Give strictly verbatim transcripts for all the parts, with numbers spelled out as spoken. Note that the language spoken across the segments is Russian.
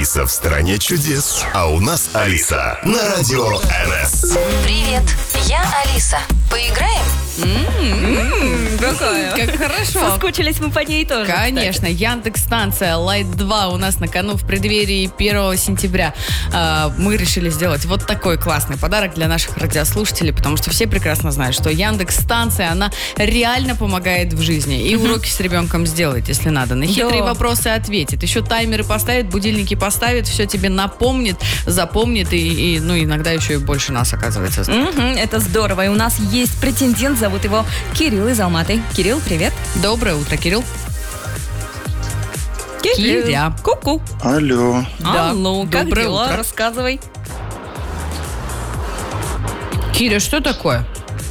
Алиса в «Стране чудес». А у нас Алиса на радио эн эс. Привет, я Алиса. Поиграем? М-м-м, какая? Как хорошо. Соскучились мы по ней тоже. Конечно, Яндекс-станция Лайт два у нас на кону в преддверии первого сентября. А, мы решили сделать вот такой классный подарок для наших радиослушателей, потому что все прекрасно знают, что Яндекс-станция, она реально помогает в жизни. И уроки с ребенком сделает, если надо. На хитрые Да. вопросы ответит. Еще таймеры поставит, будильники поставит, все тебе напомнит, запомнит и, и, ну, иногда еще и больше нас, оказывается, знает. Мгм, это здорово. И у нас есть претендент, зовут его Кирилл из Алматы. Кирилл, привет. Доброе утро, Кирилл. Киря. Ку-ку. Алло. Да. Алло, как Доброе дела? утро. Рассказывай. Киря, что такое?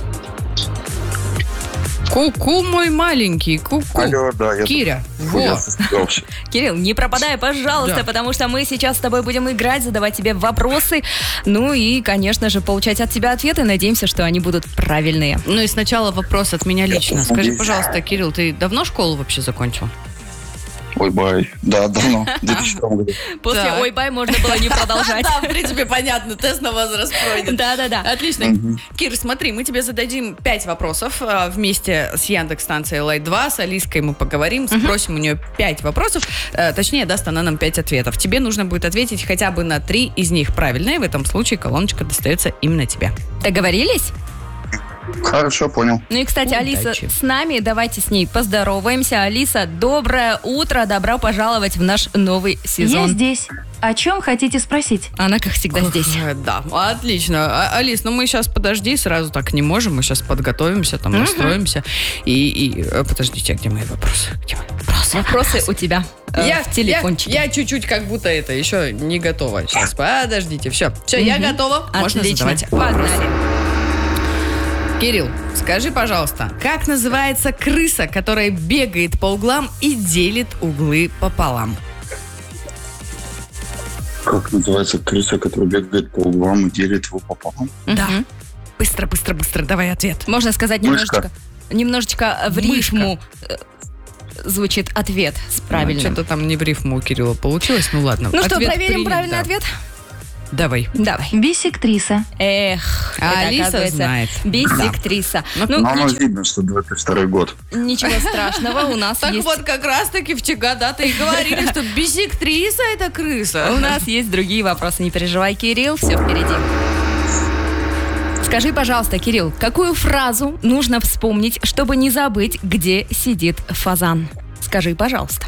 Ку-ку, мой маленький, ку-ку. Алло, да, я Киря, Фу, я во. состоялся. Кирилл, не пропадай, пожалуйста, Да. потому что мы сейчас с тобой будем играть, задавать тебе вопросы, ну и, конечно же, получать от тебя ответы. Надеемся, что они будут правильные. Ну и сначала вопрос от меня лично. Скажи, надеюсь. пожалуйста, Кирилл, ты давно школу вообще закончил? Ой, бай. Да, давно. В две тысячи втором году. После Так. ой-бай можно было не продолжать. Да, в принципе, понятно, тест на возраст пройден. Да-да-да. Отлично. Кир, смотри, мы тебе зададим пять вопросов а, вместе с Яндекс-станцией Лайт два. С Алиской мы поговорим, спросим у нее пять вопросов. Э, Точнее, даст она нам пять ответов. Тебе нужно будет ответить хотя бы на три из них правильно. И в этом случае колоночка достается именно тебе. Договорились? Хорошо, понял. Ну и, кстати, Удачи. Алиса с нами. Давайте с ней поздороваемся. Алиса, доброе утро. Добро пожаловать в наш новый Я сезон. здесь. О чем хотите спросить? Она, как всегда, здесь. Э, Да, отлично. А, Алис, ну мы сейчас подожди, сразу так не можем. Мы сейчас подготовимся, там настроимся. И, и э, подождите, а где мои вопросы? Где мои вопросы? Вопросы у тебя э, Я, в телефончике. Я, я чуть-чуть как будто это еще не готова. Сейчас, подождите. Все, все, я готова. Можно Отлично. задавать. Погнали. Кирилл, скажи, пожалуйста, как называется крыса, которая бегает по углам и делит углы пополам? Как называется крыса, которая бегает по углам и делит его пополам? Да. Быстро, быстро, быстро, давай ответ. Можно сказать Мышка. немножечко, немножечко в Мышка. рифму э, звучит ответ с правильным. Что-то там не в рифму у Кирилла получилось, ну ладно. Ну что, Ответ проверим принят, правильный да. ответ? Давай. Давай. Бисектриса. Эх, А это, Алиса оказывается, знает. бисектриса. Ну, Ну, Но оно ничего, видно, что двадцать второй год. ничего страшного, у нас Так есть... вот, как раз-таки в те года-то и говорили, что бисектриса — это крыса. У нас есть другие вопросы, не переживай, Кирилл, все впереди. Скажи, пожалуйста, Кирилл, какую фразу нужно вспомнить, чтобы не забыть, где сидит фазан? Скажи, пожалуйста.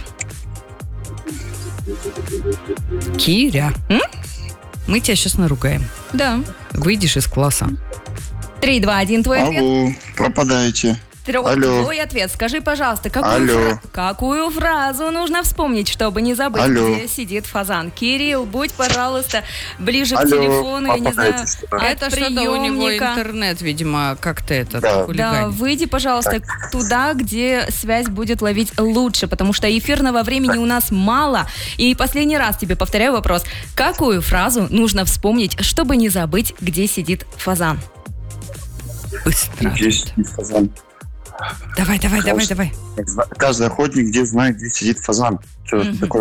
Киря, М? мы тебя сейчас наругаем. Да. Выйдешь из класса. Три, два, один, твой ответ. Алло, пропадаете. Трё- Алло. Твой ответ. Скажи, пожалуйста, какую, Алло. фра- какую фразу нужно вспомнить, чтобы не забыть, Алло. где сидит фазан? Кирилл, будь, пожалуйста, ближе Алло. к телефону, я не знаю, Попадайте сюда. от Это что-то у него приемника. интернет, видимо, как-то это Да. Да, хулиганит. выйди, пожалуйста, туда, где связь будет ловить лучше, потому что эфирного времени у нас мало. И последний раз тебе повторяю вопрос. Какую фразу нужно вспомнить, чтобы не забыть, где сидит фазан? Быстро. Где сидит фазан? Давай, давай, давай, Хорошо. давай. Каждый охотник где знает, где сидит фазан. Что это такое?